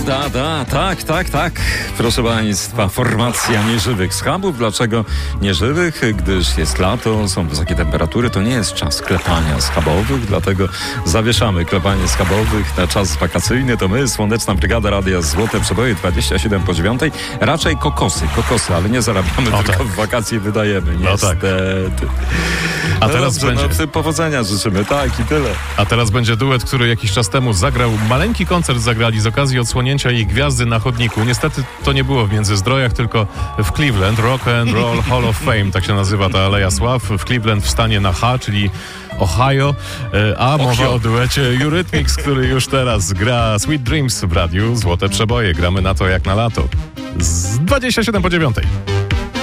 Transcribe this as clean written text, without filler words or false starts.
Tak. Proszę Państwa, formacja nieżywych schabów. Dlaczego nieżywych? Gdyż jest lato, są wysokie temperatury, to nie jest czas klepania schabowych, dlatego zawieszamy klepanie schabowych na czas wakacyjny. To my, Słoneczna Brygada Radia Złote Przeboje, 27 po 9. Raczej kokosy, ale nie zarabiamy, tylko w wakacje wydajemy, niestety. A teraz będzie... powodzenia życzymy, tak i tyle. A teraz będzie duet, który jakiś czas temu zagrał, maleńki koncert zagrali z okazji odsłonięcia ich gwiazdy na chodniku. Niestety to nie było w Międzyzdrojach, tylko w Cleveland. Rock and Roll Hall of Fame, tak się nazywa ta Aleja Sław. W Cleveland w stanie na H, czyli Ohio, a mowa o duecie Eurythmics, który już teraz gra Sweet Dreams w radiu Złote Przeboje. Gramy na to jak na lato. Z 27 po 9.